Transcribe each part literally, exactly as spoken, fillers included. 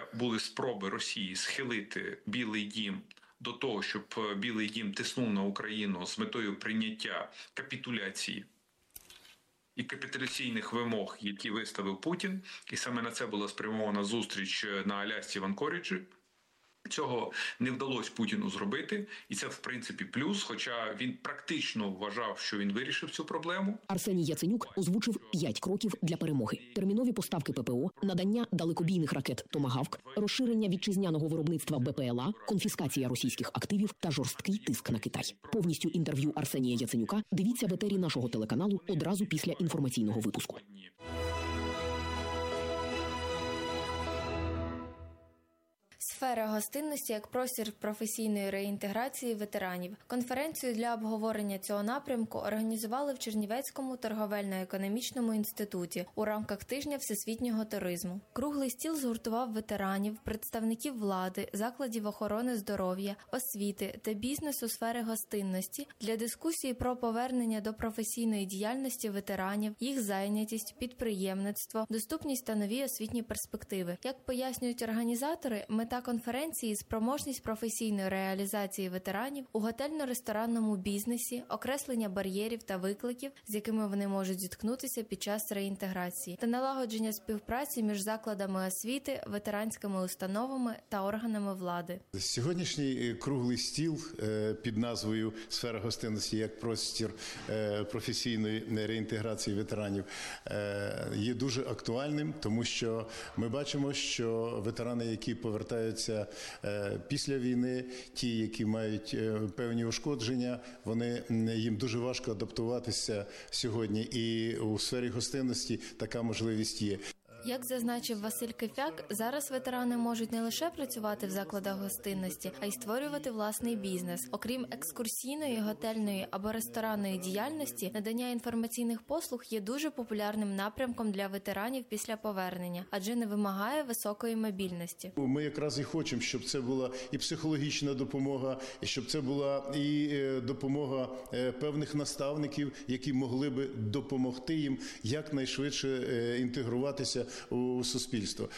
були спроби Росії схилити Білий дім до того, щоб Білий дім тиснув на Україну з метою прийняття капітуляції і капітуляційних вимог, які виставив Путін, і саме на це була спрямована зустріч на Алясці в Анкоріджі. Цього не вдалося Путіну зробити, і це, в принципі, плюс, хоча він практично вважав, що він вирішив цю проблему. Арсеній Яценюк озвучив п'ять кроків для перемоги. Термінові поставки ППО, надання далекобійних ракет «Томагавк», розширення вітчизняного виробництва БПЛА, конфіскація російських активів та жорсткий тиск на Китай. Повністю інтерв'ю Арсенія Яценюка дивіться в етері нашого телеканалу одразу після інформаційного випуску. Сфера гостинності як простір професійної реінтеграції ветеранів. Конференцію для обговорення цього напрямку організували в Чернівецькому торговельно-економічному інституті у рамках тижня всесвітнього туризму. Круглий стіл згуртував ветеранів, представників влади, закладів охорони здоров'я, освіти та бізнесу сфери гостинності для дискусії про повернення до професійної діяльності ветеранів, їх зайнятість, підприємництво, доступність та нові освітні перспективи. Як пояснюють організатори, мета конференції – спроможність професійної реалізації ветеранів у готельно-ресторанному бізнесі, окреслення бар'єрів та викликів, з якими вони можуть зіткнутися під час реінтеграції, та налагодження співпраці між закладами освіти, ветеранськими установами та органами влади. Сьогоднішній круглий стіл під назвою «Сфера гостинності як простір професійної реінтеграції ветеранів» є дуже актуальним, тому що ми бачимо, що ветерани, які повертаються після війни, ті, які мають певні ушкодження, вони, їм дуже важко адаптуватися сьогодні, і у сфері гостинності така можливість є. Як зазначив Василь Кифяк, зараз ветерани можуть не лише працювати в закладах гостинності, а й створювати власний бізнес. Окрім екскурсійної, готельної або ресторанної діяльності, надання інформаційних послуг є дуже популярним напрямком для ветеранів після повернення, адже не вимагає високої мобільності. Ми якраз і хочемо, щоб це була і психологічна допомога, і щоб це була і допомога певних наставників, які могли би допомогти їм якнайшвидше інтегруватися у суспільство.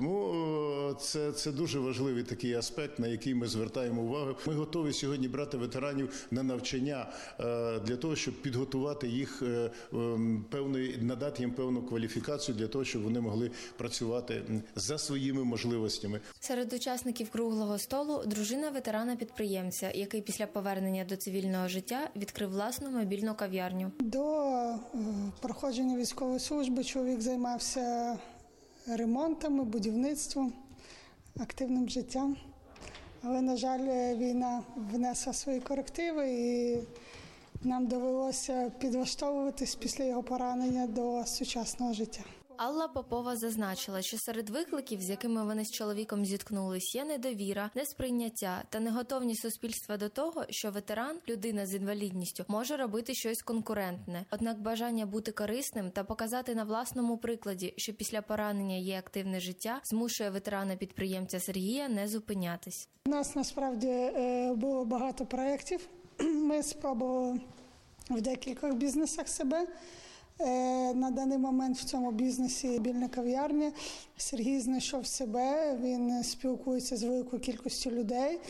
Тому це, це дуже важливий такий аспект, на який ми звертаємо увагу. Ми готові сьогодні брати ветеранів на навчання для того, щоб підготувати їх певної, надати їм певну кваліфікацію для того, щоб вони могли працювати за своїми можливостями. Серед учасників круглого столу дружина ветерана-підприємця, який після повернення до цивільного життя відкрив власну мобільну кав'ярню. До проходження військової служби чоловік займався ремонтами, будівництвом, активним життям. Але, на жаль, війна внесла свої корективи і нам довелося підлаштовуватись після його поранення до сучасного життя. Алла Попова зазначила, що серед викликів, з якими вони з чоловіком зіткнулись, є недовіра, несприйняття та неготовність суспільства до того, що ветеран, людина з інвалідністю, може робити щось конкурентне. Однак бажання бути корисним та показати на власному прикладі, що після поранення є активне життя, змушує ветерана-підприємця Сергія не зупинятись. У нас насправді було багато проєктів. Ми спробували в декількох бізнесах себе. На даний момент в цьому бізнесі мобільна кав'ярня. Сергій знайшов себе, він спілкується з великою кількістю людей,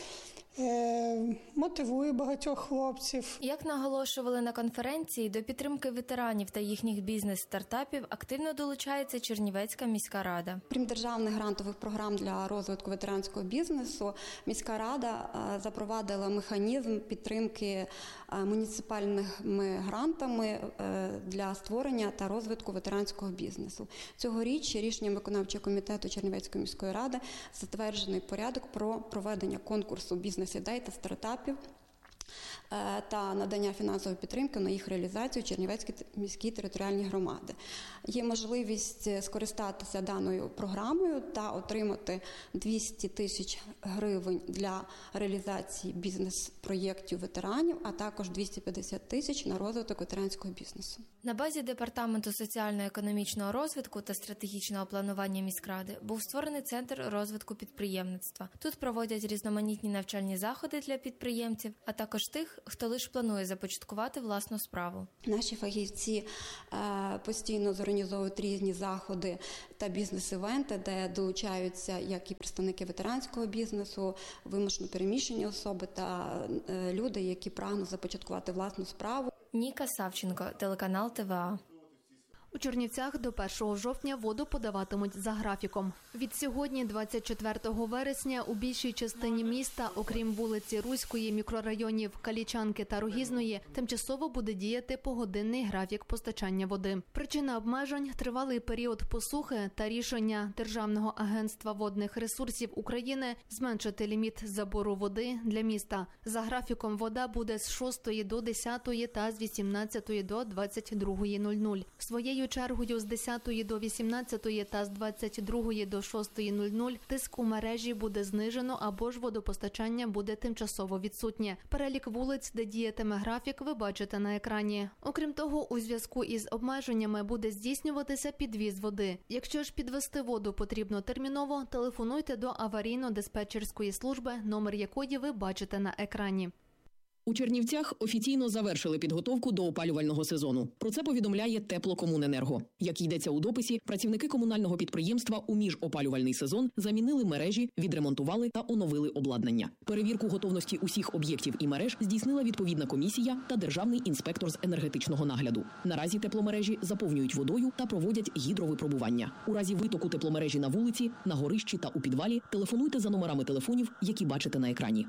мотивує багатьох хлопців. Як наголошували на конференції, до підтримки ветеранів та їхніх бізнес-стартапів активно долучається Чернівецька міська рада. Крім державних грантових програм для розвитку ветеранського бізнесу, міська рада запровадила механізм підтримки муніципальними грантами для створення та розвитку ветеранського бізнесу. Цьогоріч рішенням виконавчого комітету Чернівецької міської ради затверджений порядок про проведення конкурсу бізнес-ідей та стартапів та надання фінансової підтримки на їх реалізацію Чернівецькій міській територіальній громади. Є можливість скористатися даною програмою та отримати двісті тисяч гривень для реалізації бізнес-проєктів ветеранів, а також двісті п'ятдесят тисяч на розвиток ветеранського бізнесу. На базі Департаменту соціально-економічного розвитку та стратегічного планування міськради був створений Центр розвитку підприємництва. Тут проводять різноманітні навчальні заходи для підприємців, а також також тих, хто лише планує започаткувати власну справу. Наші фахівці е, постійно зорганізовують різні заходи та бізнес-івенти, де долучаються як і представники ветеранського бізнесу, вимушено переміщені особи та е, люди, які прагнуть започаткувати власну справу. Ніка Савченко, телеканал Т В А. У Чернівцях до першого жовтня воду подаватимуть за графіком. Від сьогодні, двадцять четвертого вересня, у більшій частині міста, окрім вулиці Руської, мікрорайонів Калічанки та Рогізної, тимчасово буде діяти погодинний графік постачання води. Причина обмежень – тривалий період посухи та рішення Державного агентства водних ресурсів України зменшити ліміт забору води для міста. За графіком вода буде з шостої до десятої та з вісімнадцятої до двадцять другої нуль нуль. Своєю чергою з десятої до вісімнадцятої та з двадцять другої до шостої нуль нуль тиск у мережі буде знижено або ж водопостачання буде тимчасово відсутнє. Перелік вулиць, де діятиме графік, ви бачите на екрані. Окрім того, у зв'язку із обмеженнями буде здійснюватися підвіз води. Якщо ж підвести воду потрібно терміново, телефонуйте до аварійно-диспетчерської служби, номер якої ви бачите на екрані. У Чернівцях офіційно завершили підготовку до опалювального сезону. Про це повідомляє Теплокомуненерго. Як йдеться у дописі, працівники комунального підприємства у міжопалювальний сезон замінили мережі, відремонтували та оновили обладнання. Перевірку готовності усіх об'єктів і мереж здійснила відповідна комісія та Державний інспектор з енергетичного нагляду. Наразі тепломережі заповнюють водою та проводять гідровипробування. У разі витоку тепломережі на вулиці, на горищі та у підвалі телефонуйте за номерами телефонів, які бачите на екрані.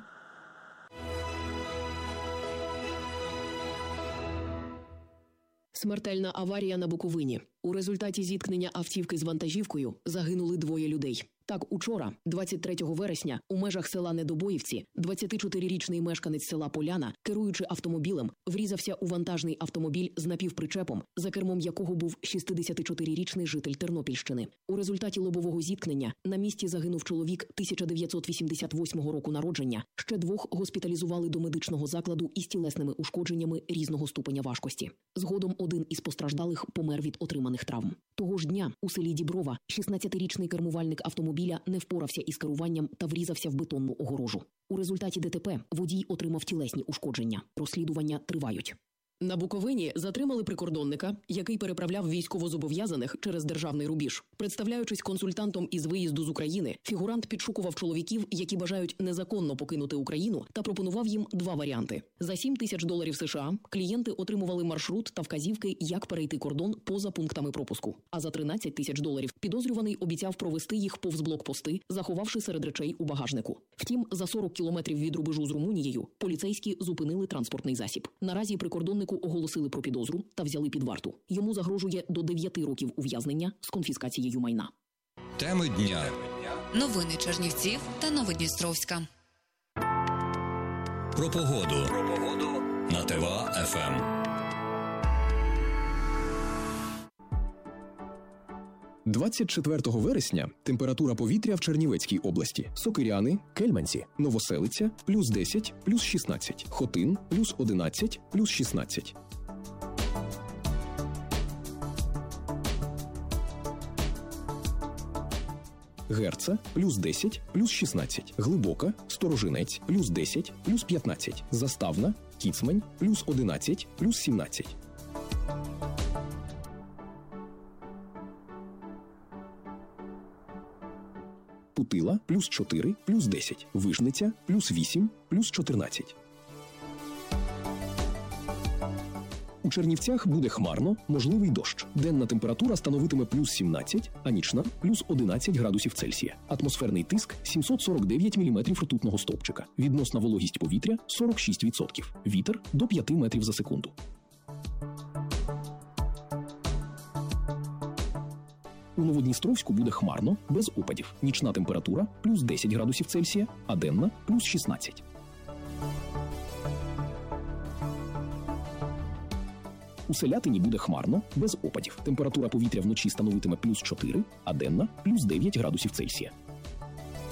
Смертельна аварія на Буковині. У результаті зіткнення автівки з вантажівкою загинули двоє людей. Так, учора, двадцять третього вересня, у межах села Недобоївці, двадцятичотирирічний мешканець села Поляна, керуючи автомобілем, врізався у вантажний автомобіль з напівпричепом, за кермом якого був шістдесятичотирирічний житель Тернопільщини. У результаті лобового зіткнення на місці загинув чоловік тисяча дев'ятсот вісімдесят восьмого року народження. Ще двох госпіталізували до медичного закладу із тілесними ушкодженнями різного ступеня важкості. Згодом один із постраждалих помер від отриманих травм. Того ж дня у селі Діброва шістнадцятирічний кермувальник автомобіля не впорався із керуванням та врізався в бетонну огорожу. У результаті ДТП водій отримав тілесні ушкодження. Розслідування тривають. На Буковині затримали прикордонника, який переправляв військовозобов'язаних через державний рубіж. Представляючись консультантом із виїзду з України, фігурант підшукував чоловіків, які бажають незаконно покинути Україну, та пропонував їм два варіанти. За сім тисяч доларів США клієнти отримували маршрут та вказівки, як перейти кордон поза пунктами пропуску. А за тринадцять тисяч доларів підозрюваний обіцяв провести їх повз блокпости, заховавши серед речей у багажнику. Втім, за сорок кілометрів від рубежу з Румунією поліцейські зупинили транспортний засіб. Наразі прикордоннику оголосили про підозру та взяли під варту. Йому загрожує до дев'яти років ув'язнення з конфіскацією майна. Теми дня. Новини Чернівців та Новодністровська. Про погоду. Про погоду на Т В А Ф М. двадцять четвертого вересня температура повітря в Чернівецькій області. Сокиряни, Кельманці, Новоселиця – плюс десять, плюс шістнадцять. Хотин – плюс одинадцять, плюс шістнадцять. Герца – плюс десять, плюс шістнадцять. Глибока, Сторожинець – плюс десять, плюс п'ятнадцять. Заставна, Кіцмань – плюс одинадцять, плюс сімнадцять. Путила – плюс чотири, плюс десять. Вижниця – плюс вісім, плюс чотирнадцять. У Чернівцях буде хмарно, можливий дощ. Денна температура становитиме плюс сімнадцять, а нічна – плюс одинадцять градусів Цельсія. Атмосферний тиск – сімсот сорок дев'ять міліметрів ртутного стовпчика. Відносна вологість повітря – сорок шість відсотків. Вітер – до п'яти метрів за секунду. У Новодністровську буде хмарно, без опадів. Нічна температура – плюс десять градусів Цельсія, а денна – плюс шістнадцять. У Селятині буде хмарно, без опадів. Температура повітря вночі становитиме плюс чотири, а денна – плюс дев'ять градусів Цельсія.